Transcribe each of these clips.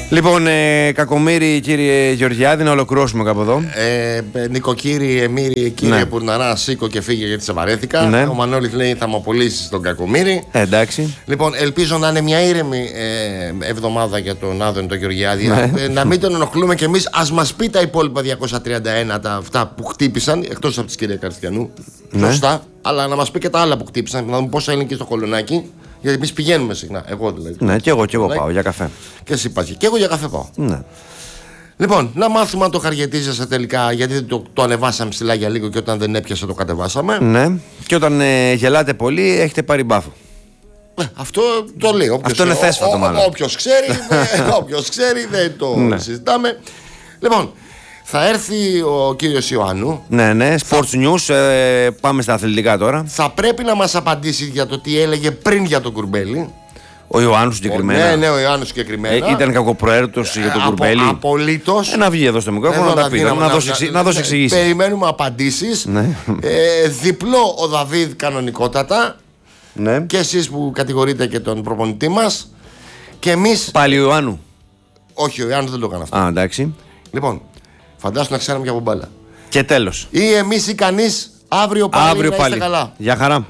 Λοιπόν, Κακομοίρη, κύριε Γεωργιάδη, να ολοκληρώσουμε κάπου εδώ. Νοικοκύρη, Εμμύρη, κύριε Πουρναρά, σήκω και φύγε γιατί σε βαρέθηκα. Ναι. Ο Μανώλης λέει θα μου απολύσεις τον Κακομοίρη. Εντάξει. Λοιπόν, ελπίζω να είναι μια ήρεμη εβδομάδα για τον Άδωνη τον Γεωργιάδη. Ναι. Να μην τον ενοχλούμε κι εμείς. Ας μας πει τα υπόλοιπα 231 αυτά που χτύπησαν, εκτός από τη κυρία Καριστιανού. Ναι. Σωστά. Αλλά να μας πει και τα άλλα που χτύπησαν. Να δούμε πόσα είναι και στο Κολονάκι. Γιατί εμείς πηγαίνουμε συχνά. Εγώ δηλαδή. Ναι, και εγώ πάω για καφέ. Και εσύ πας. Και εγώ για καφέ πάω. Ναι. Λοιπόν, να μάθουμε αν το χαριετίζεσαι τελικά, γιατί το ανεβάσαμε ψηλά για λίγο και όταν δεν έπιασε το κατεβάσαμε. Ναι. Και όταν γελάτε πολύ, έχετε πάρει μπάφο. Αυτό το λέει. Αυτό είναι θέσφατο μάλλον. Όποιος ξέρει, δεν το συζητάμε. Λοιπόν, θα έρθει ο κύριος Ιωάννου. Ναι, Sports News, πάμε στα αθλητικά τώρα. Θα πρέπει να μας απαντήσει για το τι έλεγε πριν για τον Κουρμπέλη. Ο Ιωάννου συγκεκριμένα. Ναι, ο Ιωάννου συγκεκριμένα. Ήταν κακοπροαίρετος για τον Κουρμπέλη. Απολύτως. Να βγει εδώ στο μικρόφωνο να τα πει. Να δώσει εξηγήσεις. Περιμένουμε απαντήσεις. Ναι. Διπλό ο Δαβίδ κανονικότατα. Ναι. Και εσείς που κατηγορείτε και τον προπονητή μας. Και εμείς. Πάλι ο Ιωάννου. Όχι, ο Ιωάννου δεν το έκανε αυτό. Α, εντάξει. Λοιπόν, φαντάσου να ξέραμε και από μπάλα. Και τέλος. Ή εμείς ή κανείς. Αύριο πάλι. Να είστε καλά. Γεια χαρά.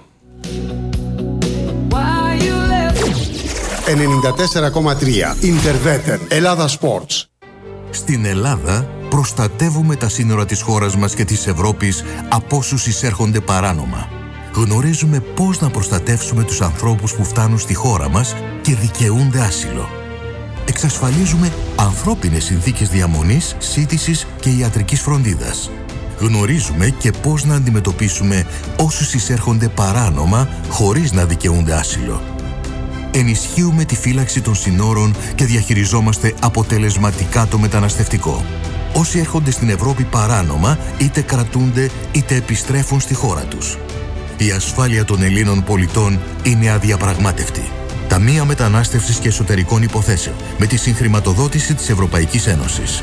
94,3 Ιντερβέτεν Ελλάδα Sports. Στην Ελλάδα προστατεύουμε τα σύνορα της χώρας μας και της Ευρώπης από όσους εισέρχονται παράνομα. Γνωρίζουμε πώς να προστατεύσουμε τους ανθρώπους που φτάνουν στη χώρα μας και δικαιούνται άσυλο. Εξασφαλίζουμε ανθρώπινες συνθήκες διαμονής, σύντησης και ιατρικής φροντίδας. Γνωρίζουμε και πώς να αντιμετωπίσουμε όσους εισέρχονται παράνομα χωρίς να δικαιούνται άσυλο. Ενισχύουμε τη φύλαξη των συνόρων και διαχειριζόμαστε αποτελεσματικά το μεταναστευτικό. Όσοι έρχονται στην Ευρώπη παράνομα, είτε κρατούνται είτε επιστρέφουν στη χώρα τους. Η ασφάλεια των Ελλήνων πολιτών είναι αδιαπραγμάτευτη. Ταμεία Μετανάστευσης και Εσωτερικών Υποθέσεων, με τη συγχρηματοδότηση της Ευρωπαϊκής Ένωσης.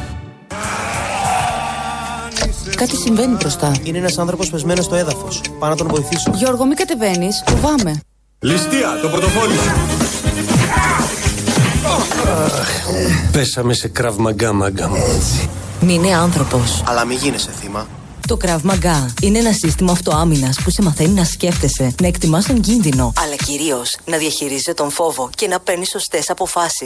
Κάτι συμβαίνει μπροστά. Είναι ένας άνθρωπος πεσμένος στο έδαφος. Πάω να τον βοηθήσω. Γιώργο, μην κατεβαίνεις. Φοβάμαι. Ληστεία, το πορτοφόλι σου. Πέσαμε σε Krav Maga, μάγκα μου. Μην είναι άνθρωπος. Αλλά μην γίνεσαι θύμα. Το Krav Maga είναι ένα σύστημα αυτοάμυνας που σε μαθαίνει να σκέφτεσαι, να εκτιμάς τον κίνδυνο, αλλά κυρίως να διαχειρίζεσαι τον φόβο και να παίρνεις σωστές αποφάσεις.